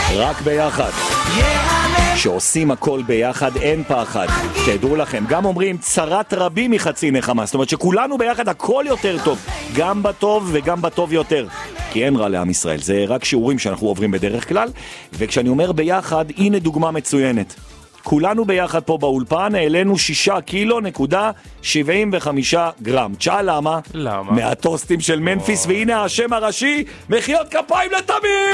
רק ביחד. שעושים הכל ביחד, אין פחד. תדעו לכם, גם אומרים צרת רבים מחצי נחמה. זאת אומרת שכולנו ביחד הכל יותר טוב, גם בטוב וגם בטוב יותר. כי אין רע לעם ישראל, זה רק שיעורים שאנחנו עוברים בדרך כלל. וכשאני אומר ביחד, הנה דוגמה מצוינת. כולנו ביחד פה באולפן, העלינו 6.75 גרם. תשאל למה? למה? מהטוסטים של מנפיס, והנה השם הראשי, מחיאות כפיים לתמיר!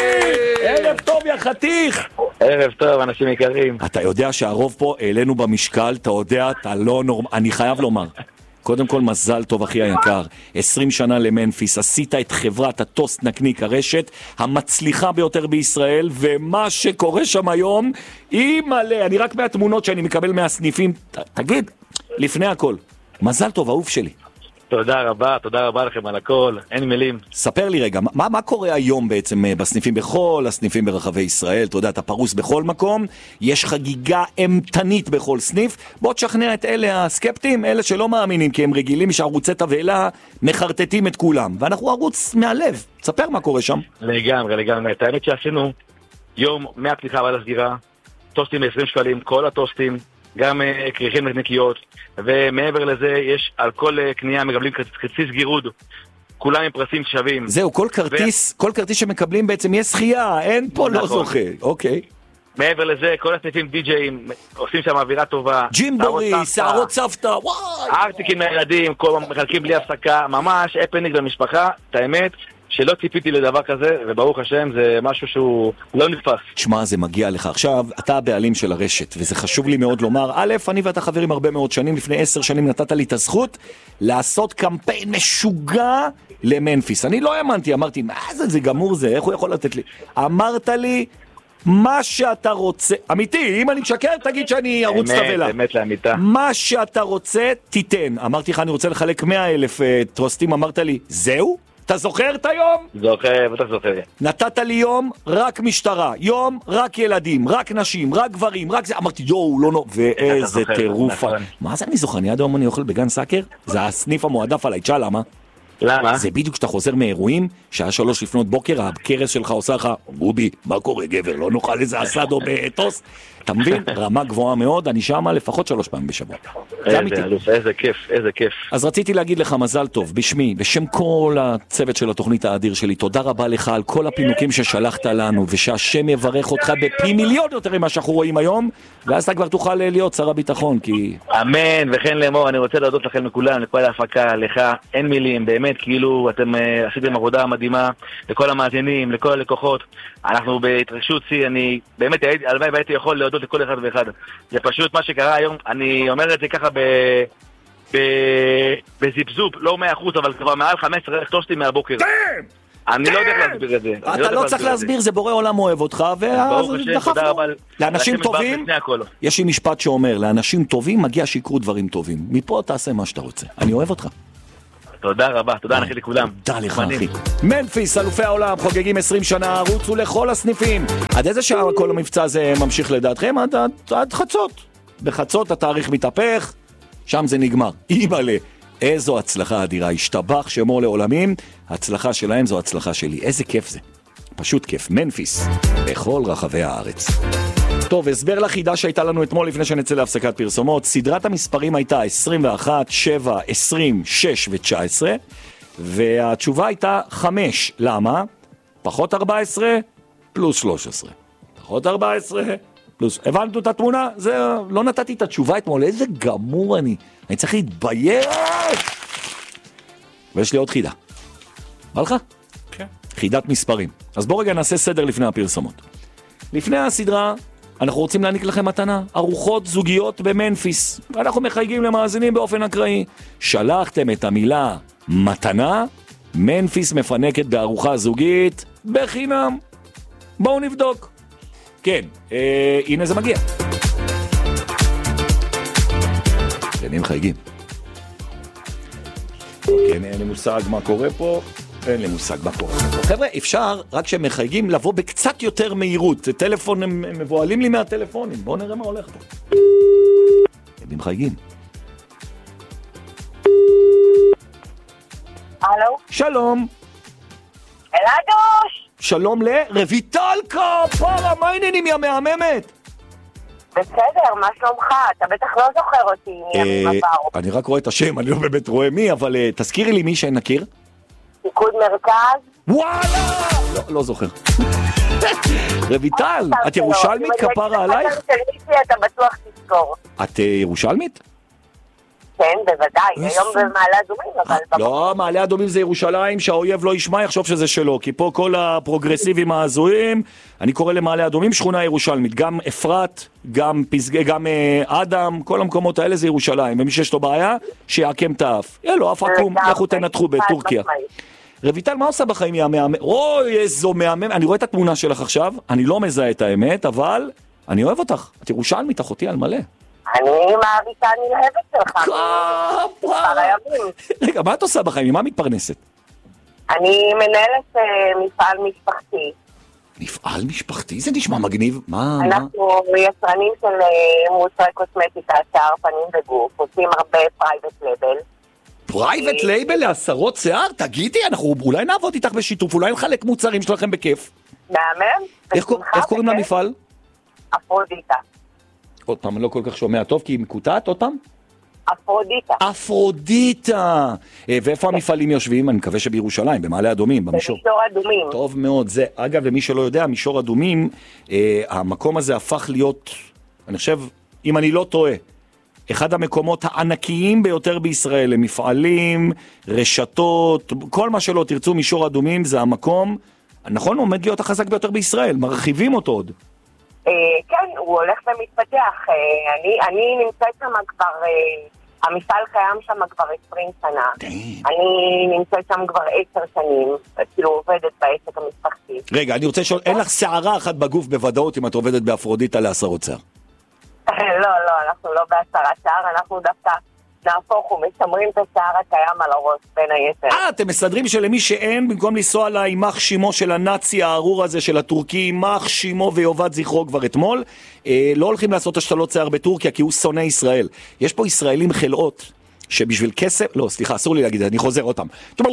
ערב טוב יא חתיך! ערב טוב, אנשים יקרים. אתה יודע שהרוב פה העלינו במשקל, אתה יודע, אתה לא נורמל, אני חייב לומר. קודם כל מזל טוב אחי היקר, 20 שנה למנפיס, עשית את חברת הטוסט נקניק הרשת המצליחה ביותר בישראל, ומה שקורה שם היום היא מלא, אני רק מהתמונות שאני מקבל מהסניפים, תגיד, לפני הכל, מזל טוב אהוב שלי. תודה רבה לכם על הכל, אין מילים. ספר לי רגע, מה קורה היום בעצם בסניפים, בכל הסניפים ברחבי ישראל? אתה יודע, אתה פרוס בכל מקום, יש חגיגה אמתנית בכל סניף, בוא תשכנע את אלה הסקפטים, אלה שלא מאמינים, כי הם רגילים שערוצי תבהלה מחרטטים את כולם, ואנחנו ערוץ מהלב, תספר מה קורה שם. לגמרי, את האמת שעשינו יום מהפתיחה ועד הסגירה, טוסטים ב-20 שקלים, כל הטוסטים, גם כריכים נקניקיות, ומעבר לזה יש על כל קנייה מקבלים כרטיס גירוד, כולם עם פרסים שווים. זהו, כל כרטיס שמקבלים בעצם יש זכייה, אין פה לא זוכה, אוקיי. מעבר לזה, כל הסניפים די-ג'אים עושים שם אווירה טובה. ג'ימבורי, שערות סבתא, וואי! ארטיקים לילדים, כל מחלקים בלי הפסקה, ממש הפניק למשפחה, את האמת שלא ציפיתי לדבר כזה, וברוך השם זה משהו שהוא לא נתפס. תשמע, זה מגיע לך. עכשיו, אתה הבעלים של הרשת, וזה חשוב לי מאוד לומר, א', אני ואתה חברים הרבה מאוד שנים, לפני 10 שנים נתת לי את הזכות לעשות קמפיין משוגע למנפיס. אני לא האמנתי, אמרתי, מה זה גמור זה, איך הוא יכול לתת לי? אמרת לי, מה שאתה רוצה, אמיתי, אם אני משקר, תגיד שאני ערוץ תבלה. אמת לאמיתה. מה שאתה רוצה, תיתן. אמרתי לך, אני רוצה לחלק 100,000 טרוסטים, אמרת לי, זהו? אתה זוכר את היום? זוכר, בטח זוכר. נתת לי יום רק משטרה, יום רק ילדים, רק נשים, רק גברים, רק זה, אמרתי יואו, לא, ואיזה טירוף. מה זה אני זוכר? אני עד היום אני אוכל בגן סאקר? זה הסניף המועדף עליי, תשאל למה? למה? זה בדיוק שאתה חוזר מאירועים, שעה 3 לפנות בוקר, הקרס שלך עושה לך, רובי, מה קורה גבר? לא נאכל איזה אסדו בטוס? אתה מבין? רמה גבוהה מאוד, אני שמה לפחות 3 פעמים בשבוע. איזה כיף. אז רציתי להגיד לך מזל טוב, בשמי, בשם כל הצוות של התוכנית האדיר שלי, תודה רבה לך על כל הפינוקים ששלחת לנו, ושהשם יברך אותך בפי מיליון יותר ממה שאנחנו רואים היום, ואז אתה כבר תוכל להיות שר הביטחון, כי... אמן, וכן לאמור, אני רוצה להודות לכם מכולם, לכל ההפקה, לך, אין מילים, באמת, כאילו אתם עשיתם עבודה מדהימה, לכל המאזינים, לכל הלקוחות, אנחנו בהתרגשות שיא, אני באמת, הלוואי והייתי יכול להודות לכל אחד ואחד. זה פשוט מה שקרה היום, אני אומר את זה ככה בזיפזופ, לא 100%, אבל כבר מעל 15 טוסטים מהבוקר. אני לא יודע להסביר את זה. אתה לא צריך להסביר, זה בורא עולם אוהב אותך, ברוך השם, תודה רבה. לאנשים טובים, יש לי משפט שאומר, לאנשים טובים מגיע שיקרו דברים טובים. מפה תעשה מה שאתה רוצה. אני אוהב אותך. תודה רבה, תודה לכם לכולם. תודה לך אחי. מנפיס, אלופי העולם, חוגגים 20 שנה, רוצו לכל הסניפים. עד איזה שעה כל המבצע הזה ממשיך לדעתכם? עד חצות. בחצות התאריך מתהפך, שם זה נגמר. אימאלה, איזו הצלחה אדירה, השתבח שמו לעולמים, הצלחה שלהם זו הצלחה שלי. איזה כיף זה. פשוט כיף. מנפיס, בכל רחבי הארץ. טוב, הסבר לחידה שהייתה לנו אתמול לפני שנצא להפסקת פרסומות. סדרת המספרים הייתה 21, 7, 20, 6 ו-19, והתשובה הייתה 5. למה? פחות 14 פלוס 13. פחות 14 פלוס... הבנתו את התמונה? זה... לא נתתי את התשובה אתמול, איזה גמור אני צריך להתבייש! ויש לי עוד חידה. בא לך? כן. חידת מספרים. אז בוא רגע נעשה סדר לפני הפרסומות. לפני הסדרה... אנחנו רוצים להעניק לכם מתנה, ארוחות זוגיות במנפיס. אנחנו מחייגים למאזינים באופן אקראי. שלחתם את המילה מתנה, מנפיס מפנקת בארוחה זוגית בחינם. בואו נבדוק. כן, הנה זה מגיע. למי מחייגים? כן, אין לי מושג מה קורה פה. אין לי מושג מה קורה. חבר'ה, אפשר רק שמחייגים לבוא בקצת יותר מהירות. טלפון, הם מבועלים לי מהטלפונים. בואו נראה מה הולך פה. הם מחייגים. הלו? שלום. אלעדוש! שלום לרויטל כפרה, מה העניינים יא מהממת? בסדר, מה שלומך? אתה בטח לא זוכר אותי מימים עברו. אני רק רואה את השם, אני לא באמת רואה מי, אבל תזכירי לי מי שנכיר. פיקוד מרכז. וואלה! לא זוכר. רויטל, את ירושלמית כפרה עלייך? אתה בטוח תזכור. את ירושלמית? כן, בוודאי, היום במעלה אדומים, אבל... לא, מעלה אדומים זה ירושלים, שהאויב לא ישמע, יחשוב שזה שלו, כי פה כל הפרוגרסיבים ההזויים, אני קורא למעלה אדומים שכונה ירושלמית, גם אפרת, גם פסגה, גם אדם, כל המקומות האלה זה ירושלים, ומי שיש לו בעיה, שיעקם את האף. יאללה, אף עקום, לכו תנתחו בטורקיה. רויטל, מה עושה בחיים מהמאמן? אוי, איזו מהמם, אני רואה את התמונה שלך עכשיו, אני לא מזהה את האמת, אבל אני אוהב אותך, את ירושלמית, אחותי על מלא. אני מעריצה הנלהבת שלך. כפרה. רגע, מה את עושה בחיים? ממה מתפרנסת? אני מנהלת מפעל משפחתי. מפעל משפחתי? זה נשמע מגניב. מה? אנחנו יצרנים של מוצרי קוסמטיקה, שיער, פנים וגוף, עושים הרבה פרייבט לייבל. פרייבט לייבל לעשרות שיער? תגידי, אנחנו אולי נעבוד איתך בשיתוף, אולי נחלק מוצרים שלכם בכיף. מהמם. איך קוראים למפעל? אפרודיטה. עוד פעם, אני לא כל כך שומע טוב, כי היא מקוטעת, עוד פעם? אפרודיטה. אפרודיטה! ואיפה המפעלים יושבים? אני מקווה שבירושלים, במעלה אדומים, במישור. במישור אדומים. טוב מאוד, זה, אגב, למי שלא יודע, מישור אדומים, המקום הזה הפך להיות, אני חושב, אם אני לא טועה, אחד המקומות הענקיים ביותר בישראל, למפעלים, רשתות, כל מה שלא תרצו, מישור אדומים זה המקום, נכון, עומד להיות החזק ביותר בישראל, מרחיבים אותו עוד. כן, הוא הולך ומתפתח. אני נמצאת שם כבר, המפעל קיים שם כבר 20 שנה. אני נמצאת שם כבר 10 שנים, כאילו עובדת בעסק המשפחתי. רגע, אני רוצה לשאול, אין לך שערה אחת בגוף בוודאות אם את עובדת באפרודיטה לעשרות שיער? לא, אנחנו לא בעשרה שיער, אנחנו דווקא נהפוך ומשמרים את השיער הקיים על הראש בין היתר. אתם מסדרים שלמי שאין, במקום לנסוע לה יימח שימו של הנאצי הארור הזה של הטורקי, יימח שימו ויובד זכרו כבר אתמול, לא הולכים לעשות השתלות שיער בטורקיה כי הוא שונא ישראל. יש פה ישראלים חלאות שבשביל כסף, לא, סליחה, אסור לי להגיד, אני חוזר אותם.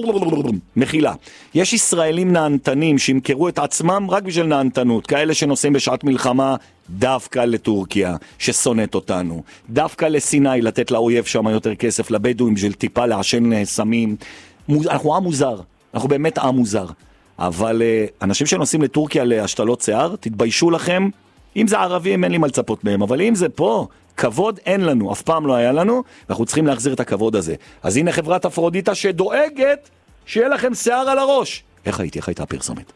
מחילה. יש ישראלים נענתנים שימכרו את עצמם רק בשביל נענתנות, כאלה שנוסעים בשעת מלחמה דווקא לטורקיה, ששונאת אותנו, דווקא לסיני, לתת לאויב שם יותר כסף, לבדואים בשביל טיפה לעשן סמים. אנחנו עם מוזר, אנחנו באמת עם מוזר. אבל אנשים שנוסעים לטורקיה להשתלות שיער, תתביישו לכם, אם זה ערבים אין לי מה לצפות מהם, אבל אם זה פה, כבוד אין לנו, אף פעם לא היה לנו, ואנחנו צריכים להחזיר את הכבוד הזה. אז הנה חברת אפרודיטה שדואגת שיהיה לכם שיער על הראש. איך הייתה הפרסומת?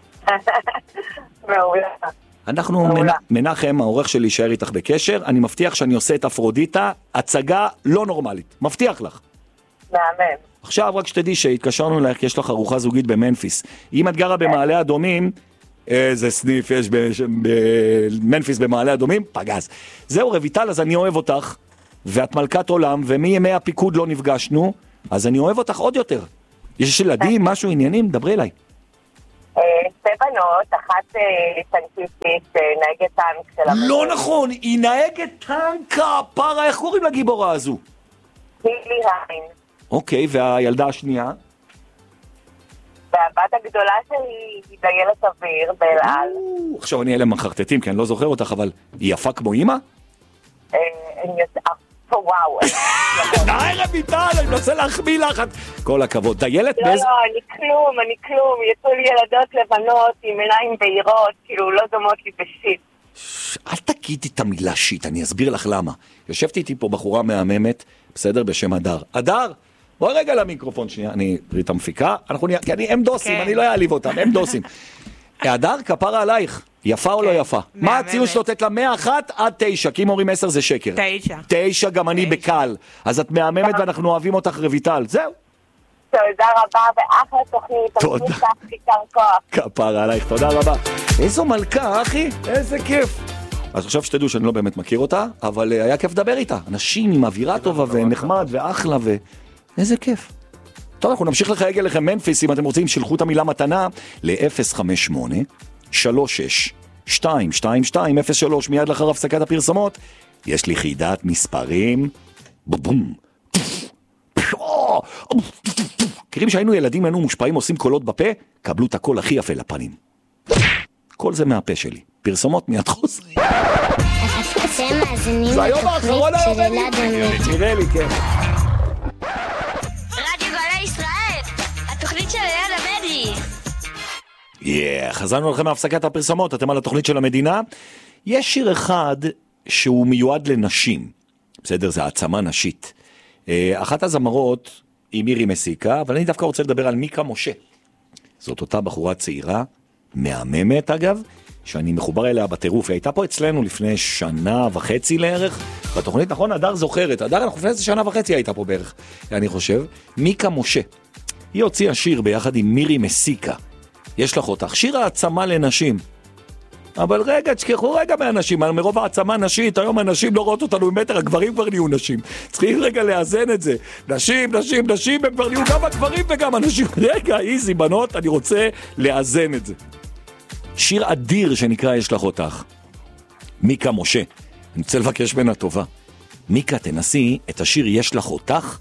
מעולה. אנחנו, מנחם, העורך שלי יישאר איתך בקשר, אני מבטיח שאני עושה את אפרודיטה, הצגה לא נורמלית, מבטיח לך. מאמן. עכשיו רק שתדעי שהתקשרנו אלייך, יש לך ארוחה זוגית במנפיס. אם את גרה במעלה אדומים, איזה סניף יש במנפיס במעלה אדומים? פגז. זהו רויטל, אז אני אוהב אותך, ואת מלכת עולם, ומימי הפיקוד לא נפגשנו, אז אני אוהב אותך עוד יותר. יש ילדים, משהו, עניינים? דברי אליי. שתי בנות, אחת טנקיסטית, נהגת טנק של המדינה. לא נכון, היא נהגת טנק כפרה, איך קוראים לגיבורה הזו? נילי ריין. אוקיי, והילדה השנייה? והבת הגדולה שלי היא דיילת אוויר באלעל. עכשיו אני אלה מחרטטים, כי אני לא זוכר אותך, אבל היא יפה כמו אמא? וואו. די רויטל, אני מנסה להחמיא לך. כל הכבוד. דיילת באיזה... לא, אני כלום. יצאו לי ילדות לבנות עם עיניים בהירות, כאילו לא דומות לי בשיט. אל תגידי את המילה שיט, אני אסביר לך למה. יושבת איתי פה בחורה מהממת, בסדר, בשם הדר. הדר, בואי רגע למיקרופון שנייה, אני פריט המפיקה, כי הם דוסים, אני לא אעליב אותם, הם דוסים. הדר, כפרה עלייך, יפה או לא יפה? מה הציון שלו לתת לה 101 עד 9, כי אם אומרים 10 זה שקר. 9. 9 גם אני בקל, אז את מהממת ואנחנו אוהבים אותך רויטל, זהו. תודה רבה ואחלה תוכנית. תודה. כפרה עלייך, תודה רבה. איזו מלכה, אחי, איזה כיף. אז עכשיו שתדעו שאני לא באמת מכיר אותה, אבל היה כיף לדבר איתה. אנשים עם אווירה טובה ונחמד ואחלה איזה כיף. טוב, אנחנו נמשיך לחייג אליכם מנפיס, אם אתם רוצים, שלחו את המילה מתנה ל-058-36-222-03, מיד לאחר הפסקת הפרסומות. יש לי חידת מספרים. בום. מכירים שהיינו ילדים, היינו מושפעים, עושים קולות בפה, קבלו את הקול הכי יפה לפנים. כל זה מהפה שלי. פרסומות מיד חוזרים. אתם מאזינים לתוכנית של אלעד עמית. תראה לי, כן. רדיו גלי ישראל, התוכנית של אלעד עמית. חזרנו לכם מהפסקת הפרסומות, אתם על התוכנית של המדינה. יש שיר אחד שהוא מיועד לנשים, בסדר, זה העצמה נשית. אחת הזמרות היא מירי מסיקה, אבל אני דווקא רוצה לדבר על מיקה משה. זאת אותה בחורה צעירה, מהממת אגב, שאני מחובר אליה בטירוף. היא הייתה פה אצלנו לפני 1.5 שנה לערך, בתוכנית, נכון, הדר זוכרת, הדר אנחנו לפני 1.5 שנה הייתה פה בערך, אני חושב. מיקה משה, היא הוציאה שיר ביחד עם מירי מסיקה, יש לך אותך, שיר העצמה לנשים. אבל רגע, תשכחו רגע מהנשים, מרוב העצמה נשית, היום הנשים לא רואות אותנו במטר, הגברים כבר נהיו נשים. צריכים רגע לאזן את זה. נשים, הם כבר נהיו גם הגברים וגם הנשים. רגע, איזי, בנות, אני רוצה לאזן את זה. שיר אדיר שנקרא יש לך אותך. מיקה משה. אני רוצה לבקש בין הטובה. מיקה, תנסי את השיר יש לך אותך,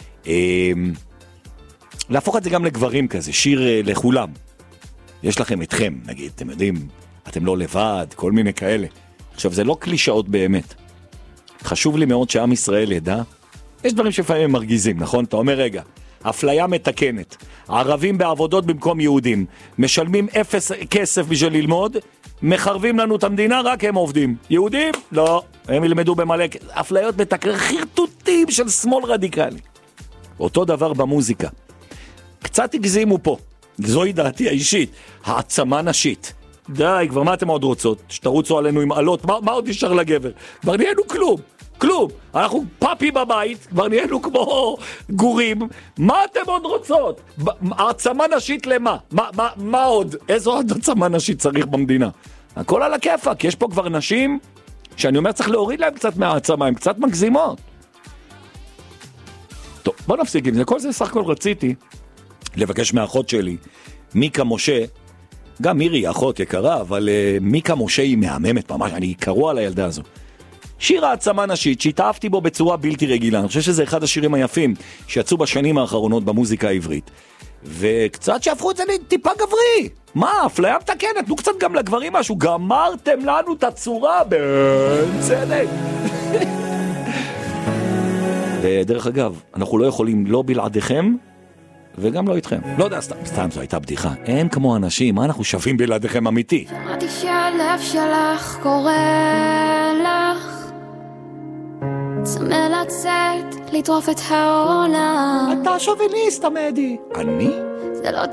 להפוך את זה גם לגברים כזה, שיר לכולם. יש לכם אתכם, נגיד, אתם יודעים, אתם לא לבד, כל מיני כאלה. עכשיו, זה לא קלישאות באמת. חשוב לי מאוד שעם ישראל ידע, יש דברים שפעמים הם מרגיזים, נכון? אתה אומר, רגע, אפליה מתקנת, ערבים בעבודות במקום יהודים, משלמים 0 כסף בשביל ללמוד, מחרבים לנו את המדינה, רק הם עובדים. יהודים? לא, הם ילמדו במלא, אפליות מתקרר, חרטוטים של שמאל רדיקלי. אותו דבר במוזיקה. קצת הגזימו פה, זוהי דעתי האישית, העצמה נשית. די, כבר מה אתם עוד רוצות? שתרוצו עלינו עם עלות, מה עוד נשאר לגבר? כבר נהיינו כלום. אנחנו פאפי בבית, כבר נהיינו כמו גורים. מה אתם עוד רוצות? העצמה נשית למה? מה עוד? איזו עוד עצמה נשית צריך במדינה? הכל על הכיפק, יש פה כבר נשים שאני אומר צריך להוריד להם קצת מהעצמה, הם קצת מגזימות. טוב, בוא נפסיק עם זה. כל זה סך הכל רציתי לבקש מהאחות שלי, מיקה משה, גם מירי אחות יקרה, אבל מיקה משה היא מהממת ממש, אני קרוע על הילדה הזו. שיר העצמה נשית שהתאהבתי בו בצורה בלתי רגילה, אני חושב שזה אחד השירים היפים שיצאו בשנים האחרונות במוזיקה העברית, וקצת שהפכו את זה לטיפה גברי. מה, אפליה מתקנת, תנו קצת גם לגברים משהו, גמרתם לנו את הצורה, בצדק. ודרך אגב, אנחנו לא יכולים לא בלעדיכם, וגם לא איתכם. לא יודע, סתם זו הייתה בדיחה. אין כמו אנשים, מה אנחנו שווים בלעדיכם אמיתי? שמעתי שהלב שלך קורא לך, צמא לצאת, לטרוף את העולם. אתה שוביניסט, עמדי. אני? זה לא